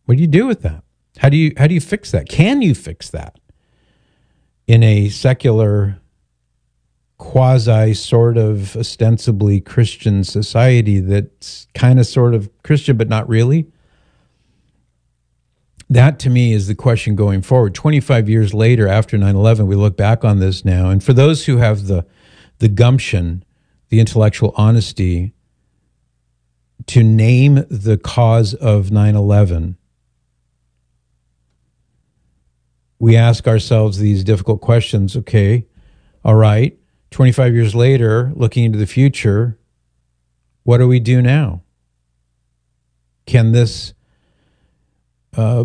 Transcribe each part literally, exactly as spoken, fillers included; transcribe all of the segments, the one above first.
What do you do with that? How do you how do you fix that? Can you fix that in a secular, quasi sort of ostensibly Christian society that's kind of sort of Christian but not really? That to me is the question going forward. twenty-five years later, after nine eleven, we look back on this now, and for those who have the the gumption, the intellectual honesty to name the cause of nine eleven, we ask ourselves these difficult questions. Okay, all right, twenty-five years later, looking into the future, what do we do now? Can this uh,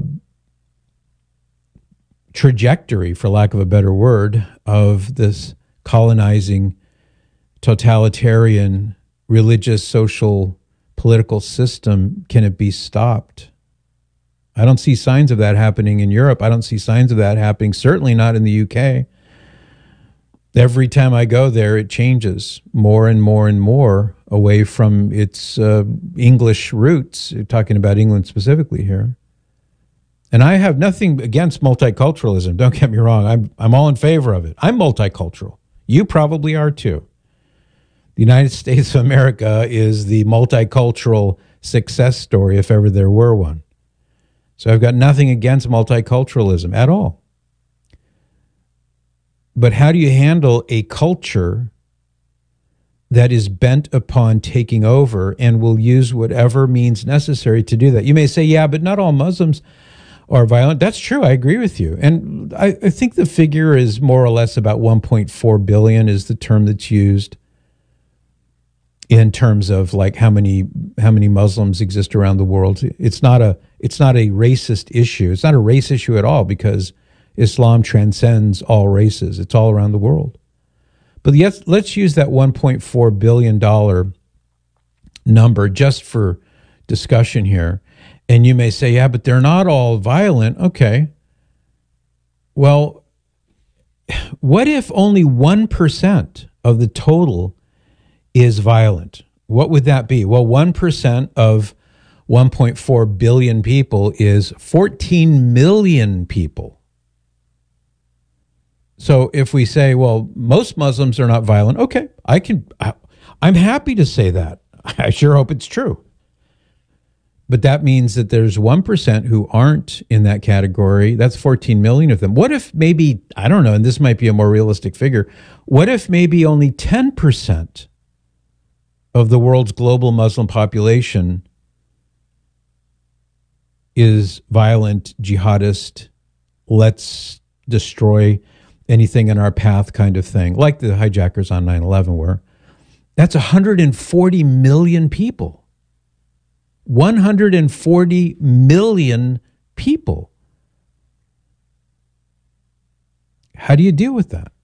trajectory, for lack of a better word, of this colonizing, totalitarian, religious, social, political system, can it be stopped? I don't see signs of that happening in Europe. I don't see signs of that happening, certainly not in the U K. Every time I go there, it changes more and more and more away from its uh, English roots, talking about England specifically here. And I have nothing against multiculturalism. Don't get me wrong. I'm, I'm all in favor of it. I'm multicultural. You probably are too. The United States of America is the multicultural success story, if ever there were one. So I've got nothing against multiculturalism at all. But how do you handle a culture that is bent upon taking over and will use whatever means necessary to do that? You may say, yeah, but not all Muslims are violent. That's true. I agree with you. And I, I think the figure is more or less about one point four billion is the term that's used in terms of like how many how many Muslims exist around the world. It's not a it's not a racist issue. It's not a race issue at all, because Islam transcends all races. It's all around the world. But yes, let's use that one point four billion dollars number just for discussion here. And you may say, yeah, but they're not all violent. Okay. Well, what if only one percent of the total is violent? What would that be? Well, one percent of one point four billion people is fourteen million people. So if we say, well, most Muslims are not violent, okay, I can, I, I'm happy to say that. I sure hope it's true. But that means that there's one percent who aren't in that category. That's fourteen million of them. What if maybe, I don't know, and this might be a more realistic figure, what if maybe only ten percent of the world's global Muslim population is violent, jihadist, let's destroy anything in our path kind of thing, like the hijackers on nine eleven were? That's one hundred forty million people. one hundred forty million people. How do you deal with that?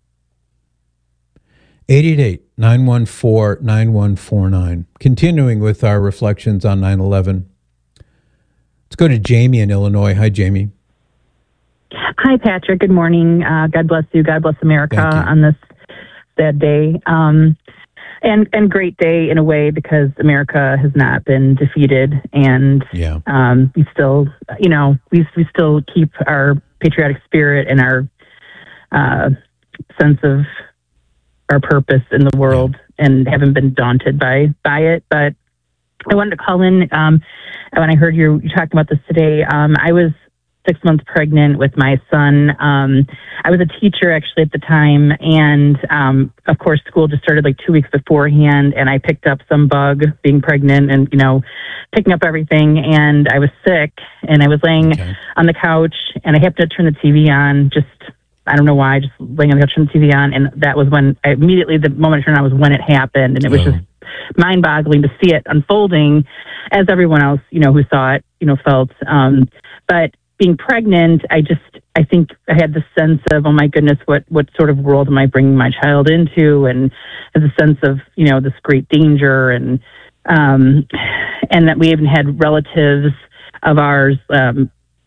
eight eight eight, nine one four, nine one four nine. Continuing with our reflections on nine eleven. Let's go to Jamie in Illinois. Hi, Jamie. Hi, Patrick. Good morning. Uh, God bless you. God bless America on this sad day. Um, and and great day in a way, because America has not been defeated, and yeah. um, we still, you know, we we still keep our patriotic spirit and our uh, sense of our purpose in the world, yeah. and haven't been daunted by by it. But I wanted to call in um, when I heard you, you talking about this today. Um, I was six months pregnant with my son. Um, I was a teacher actually at the time. And um, of course, school just started like two weeks beforehand. And I picked up some bug being pregnant and, you know, picking up everything. And I was sick and I was laying okay. on the couch and I happened to turn the T V on. Just, I don't know why, just laying on the couch, turn the T V on. And that was when I immediately, the moment I turned on was when it happened. And it was oh. just mind boggling to see it unfolding as everyone else, you know, who saw it, you know, felt. Um, but being pregnant, I just, I think I had this sense of, oh my goodness, what, what sort of world am I bringing my child into? And there's a sense of, you know, this great danger. And, um, and that we even had relatives of ours, um,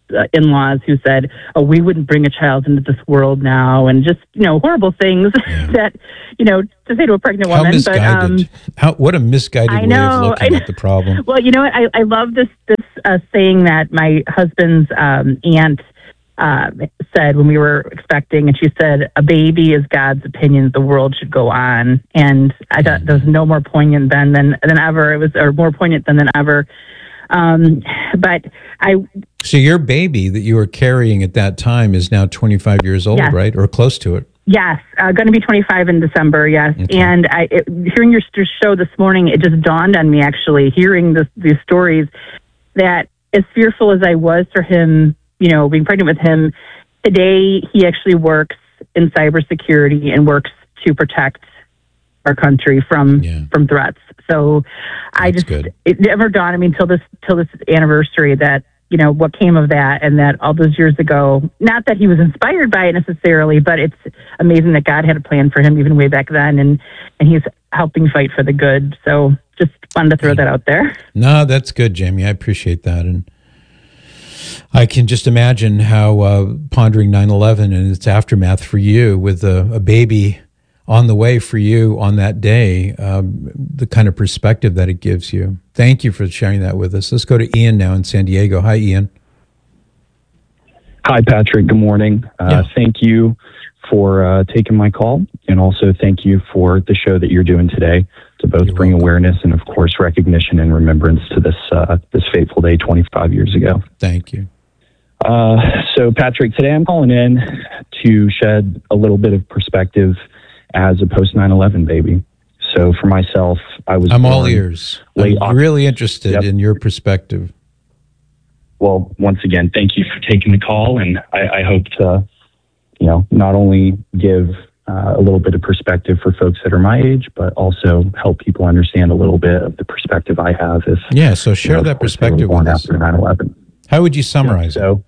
uh, in-laws who said, "Oh, we wouldn't bring a child into this world now," and just you know horrible things Yeah. that you know to say to a pregnant How woman. misguided. But um, How, what a misguided I way know, of looking I- at the problem. well, you know what? I, I love this this uh, saying that my husband's um, aunt uh, said when we were expecting, and she said, "A baby is God's opinion. The world should go on." And I thought that was no more poignant than than than ever. It was, or more poignant than than ever. Um, but I, So your baby that you were carrying at that time is now twenty-five years old, Yes. right? Or close to it. yes, uh, going to be twenty-five in December. Yes, Okay. and I, it, hearing your st- show this morning, it just dawned on me actually, hearing this, these stories, that as fearful as I was for him, you know, being pregnant with him, today he actually works in cybersecurity and works to protect our country from Yeah. from threats. So I That's just good. it never dawned on me until this till this anniversary that you know what came of that, and that all those years ago, not that he was inspired by it necessarily, but it's amazing that God had a plan for him even way back then, and and he's helping fight for the good. So just wanted to throw that out there. No, that's good, Jamie. I appreciate that. And I can just imagine how uh, pondering nine eleven and its aftermath for you with a, a baby on the way for you on that day, um, the kind of perspective that it gives you. Thank you for sharing that with us. Let's go to Ian now in San Diego. Hi, Ian. Hi, Patrick. Good morning. Uh, Yeah. Thank you for uh, taking my call, and also thank you for the show that you're doing today to both You're bring welcome. awareness and, of course, recognition and remembrance to this uh, this fateful day twenty-five years ago. Thank you. Uh, so, Patrick, today I'm calling in to shed a little bit of perspective as a post nine eleven baby. So, for myself, I was I'm all born ears. late I'm Oct- really interested Yep. in your perspective. Well, once again, thank you for taking the call, and I, I hope to, you know, not only give uh, a little bit of perspective for folks that are my age, but also help people understand a little bit of the perspective I have. If Yeah, so you share know, that of course, they were perspective born with us. after nine eleven. How would you summarize it? So,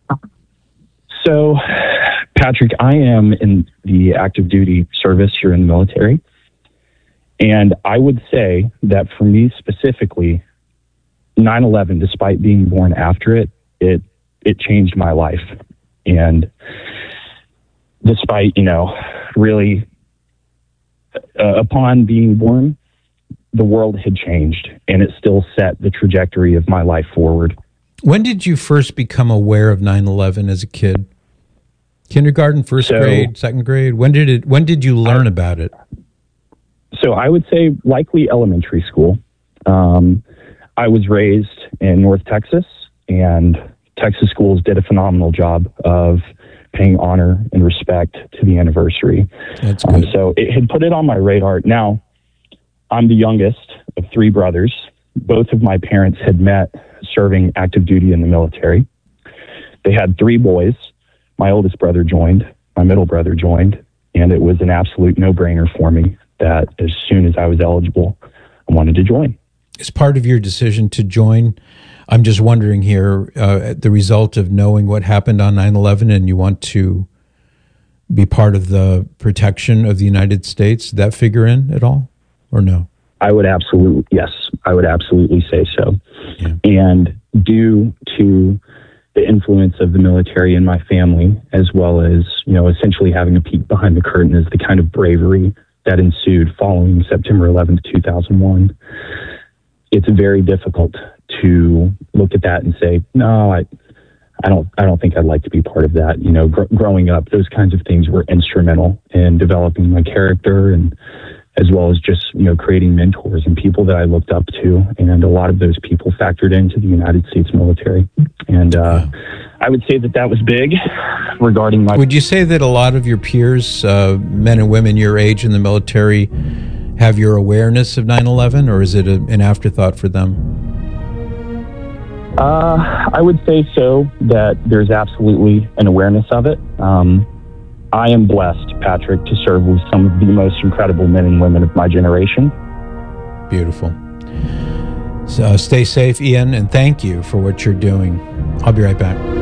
so, Patrick, I am in the active duty service here in the military, and I would say that for me specifically, nine eleven, despite being born after it, it it changed my life. And despite, you know, really, uh, upon being born, the world had changed, and it still set the trajectory of my life forward. When did you first become aware of nine eleven as a kid? Kindergarten, first So- grade, second grade? When did it when did you learn about it? So I would say likely elementary school. Um, I was raised in North Texas, and Texas schools did a phenomenal job of paying honor and respect to the anniversary. That's Um, good. so it had put it on my radar. Now, I'm the youngest of three brothers. Both of my parents had met serving active duty in the military. They had three boys. My oldest brother joined, my middle brother joined, and it was an absolute no-brainer for me that as soon as I was eligible, I wanted to join. As part of your decision to join, I'm just wondering here, uh, the result of knowing what happened on nine eleven and you want to be part of the protection of the United States, did that figure in at all or no? I would absolutely, yes, I would absolutely say so. Yeah. And due to the influence of the military in my family, as well as, you know, essentially having a peek behind the curtain as the kind of bravery that ensued following September eleventh, two thousand one, it's very difficult to look at that and say, no, I, I don't, I don't think I'd like to be part of that. You know, gr- growing up, those kinds of things were instrumental in developing my character, and as well as just, you know, creating mentors and people that I looked up to. And a lot of those people factored into the United States military. And uh, I would say that that was big regarding my... Would you say that a lot of your peers, uh, men and women your age in the military, have your awareness of nine eleven, or is it a, an afterthought for them? Uh, I would say so, that there's absolutely an awareness of it. Um, I am blessed, Patrick, to serve with some of the most incredible men and women of my generation. Beautiful. So, uh, stay safe, Ian, and thank you for what you're doing. I'll be right back.